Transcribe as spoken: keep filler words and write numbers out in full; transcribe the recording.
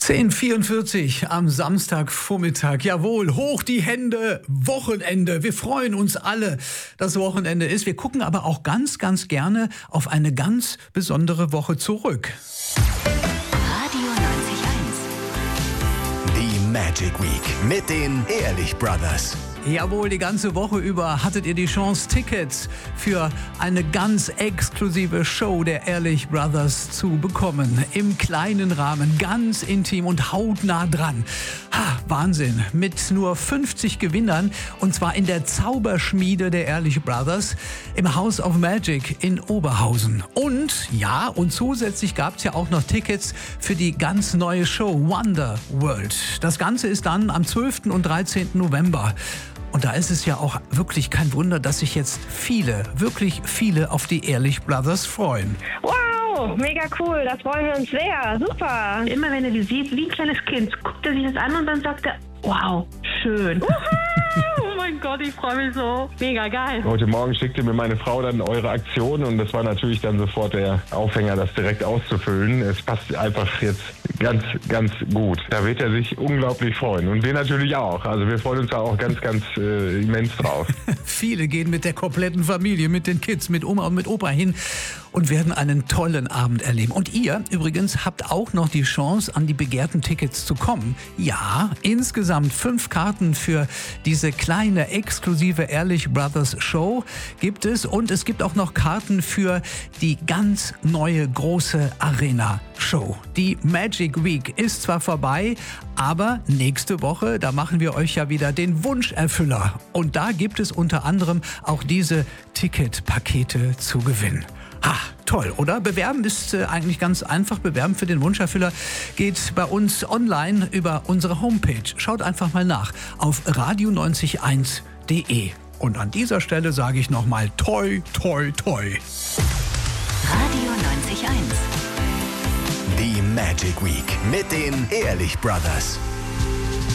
zehn Uhr vierundvierzig am Samstagvormittag. Jawohl, hoch die Hände, Wochenende. Wir freuen uns alle, dass Wochenende ist. Wir gucken aber auch ganz, ganz gerne auf eine ganz besondere Woche zurück. Radio neunzig Komma eins. Die Magic Week mit den Ehrlich Brothers. Jawohl, die ganze Woche über hattet ihr die Chance, Tickets für eine ganz exklusive Show der Ehrlich Brothers zu bekommen. Im kleinen Rahmen, ganz intim und hautnah dran. Ha, Wahnsinn, mit nur fünfzig Gewinnern und zwar in der Zauberschmiede der Ehrlich Brothers im House of Magic in Oberhausen. Und ja, und zusätzlich gab es ja auch noch Tickets für die ganz neue Show Wonder World. Das Ganze ist dann am zwölften und dreizehnten November. Und da ist es ja auch wirklich kein Wunder, dass sich jetzt viele, wirklich viele auf die Ehrlich Brothers freuen. Wow, mega cool, das freuen wir uns sehr, super. Immer wenn er die sieht, wie ein kleines Kind, guckt er sich das an und dann sagt er, wow, schön. Oh mein Gott, ich freue mich so. Mega geil. Heute Morgen schickte mir meine Frau dann eure Aktion und das war natürlich dann sofort der Aufhänger, das direkt auszufüllen. Es passt einfach jetzt ganz, ganz gut. Da wird er sich unglaublich freuen und wir natürlich auch. Also wir freuen uns da auch ganz, ganz äh, immens drauf. Viele gehen mit der kompletten Familie, mit den Kids, mit Oma und mit Opa hin und werden einen tollen Abend erleben. Und ihr übrigens habt auch noch die Chance, an die begehrten Tickets zu kommen. Ja, insgesamt fünf Karten für diese kleine, exklusive Ehrlich Brothers Show gibt es. Und es gibt auch noch Karten für die ganz neue große Arena-Show. Die Magic Week ist zwar vorbei, aber nächste Woche, da machen wir euch ja wieder den Wunscherfüller. Und da gibt es unter anderem auch diese Ticketpakete zu gewinnen. Ha, toll, oder? Bewerben ist äh, eigentlich ganz einfach. Bewerben für den Wunscherfüller geht bei uns online über unsere Homepage. Schaut einfach mal nach auf radio neunzig eins punkt de. Und an dieser Stelle sage ich nochmal toi, toi, toi. Radio neunzig Komma eins. Die Magic Week mit den Ehrlich Brothers.